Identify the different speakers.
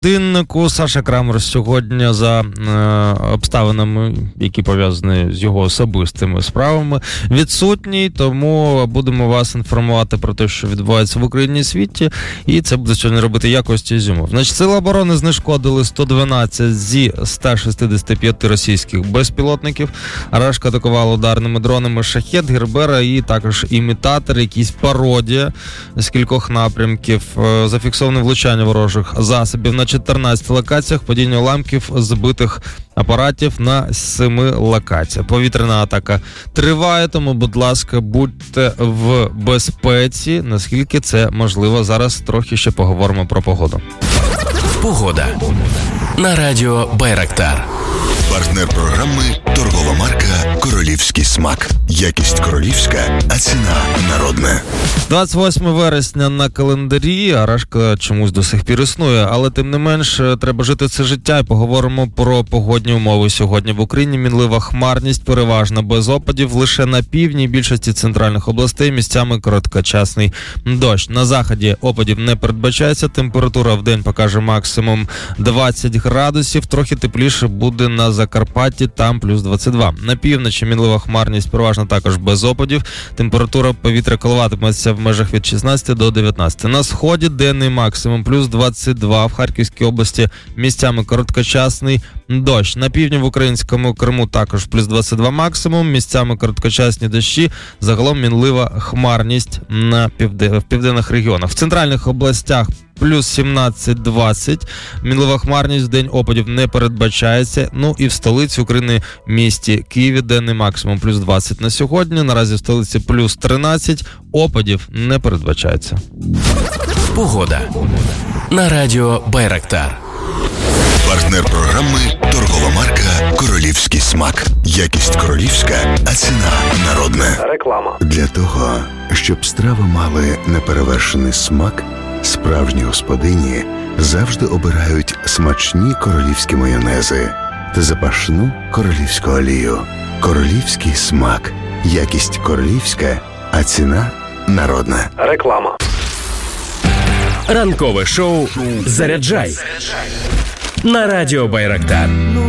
Speaker 1: годиннику. Саша Крамер сьогодні за обставинами, які пов'язані з його особистими справами, відсутній, тому будемо вас інформувати про те, що відбувається в Україні і світі, і це буде сьогодні робити якості Ізюмов. Значить, Сили оборони знешкодили 112 зі 165 російських безпілотників. Рашка атакувала ударними дронами «Шахед», «Гербера» і також імітатор, якийсь пародія з кількох напрямків. Зафіксоване влучання ворожих засобів на 14 локаціях, падіння уламків збитих апаратів на 7 локаціях. Повітряна атака триває, тому, будь ласка, будьте в безпеці, наскільки це можливо. Зараз трохи ще поговоримо про погоду.
Speaker 2: Погода на радіо Байрактар.
Speaker 3: Партнер програми – торгова марка «Королівський смак». Якість королівська, а ціна народна.
Speaker 1: 28 вересня на календарі, а Рашка чомусь до сих пір існує, але тим не менш треба жити це життя і поговоримо про погодні умови сьогодні. В Україні мінлива хмарність, переважно без опадів, лише на півдні, більшості центральних областей місцями короткочасний дощ. На заході опадів не передбачається, температура в день покаже максимум 20 градусів, трохи тепліше буде на Закарпатті, там плюс 22. На півночі мінлива хмарність, переважно також без опадів, температура повітря коливатиметься в межах від 16 до 19. На сході денний максимум плюс 22, в Харківській області місцями короткочасний дощ. На півдні в українському Криму також плюс 22 максимум, місцями короткочасні дощі, загалом мінлива хмарність в південних регіонах. В центральних областях плюс 17-20, мінлива хмарність, в день опадів не передбачається. Ну і в столиці України, місті Києві, денний максимум плюс 20 на сьогодні, наразі в столиці плюс 13, опадів не передбачається.
Speaker 2: Погода на радіо Байрактар.
Speaker 3: Партнер програми – торгова марка «Королівський смак». Якість королівська, а ціна народна.
Speaker 4: Реклама.
Speaker 3: Для того, щоб страви мали неперевершений смак, справжні господині завжди обирають смачні королівські майонези та запашну королівську олію. Королівський смак. Якість королівська, а ціна народна.
Speaker 4: Реклама.
Speaker 2: Ранкове шоу «Заряджай» на радіо Байрактар.